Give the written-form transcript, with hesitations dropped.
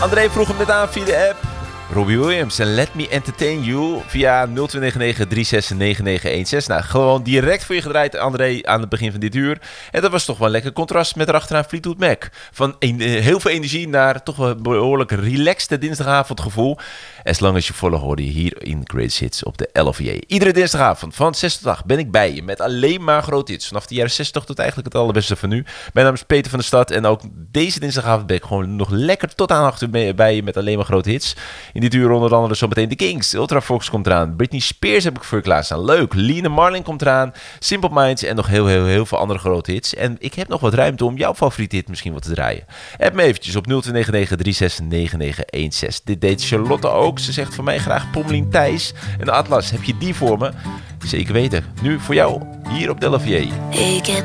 André vroeg hem net aan via de app. Robbie Williams en Let Me Entertain You via 0299-369916. Nou, gewoon direct voor je gedraaid, André, aan het begin van dit uur. En dat was toch wel een lekker contrast met erachteraan Fleetwood Mac. Van heel veel energie naar toch wel een behoorlijk relaxed dinsdagavondgevoel. As long as you follow hoorde je hier in Greatest Hits op de LVA. Iedere dinsdagavond van 6 tot 8 ben ik bij je met alleen maar grote hits. Vanaf de jaren 60 tot eigenlijk het allerbeste van nu. Mijn naam is Peter van der Stad en ook deze dinsdagavond ben ik gewoon nog lekker tot aan 8 uur bij je met alleen maar grote hits. In dit uur onder andere zometeen The Kings, Ultravox komt eraan, Britney Spears heb ik voor je klaarstaan. Leuk, Lena Marlin komt eraan, Simple Minds en nog heel veel andere grote hits. En ik heb nog wat ruimte om jouw favoriete hit misschien wat te draaien. App me eventjes op 0299-369916. Dit deed Charlotte ook. Ze zegt van mij graag Pommelien Thijs en de Atlas. Heb je die voor me? Zeker weten. Nu voor jou, hier op de LVA.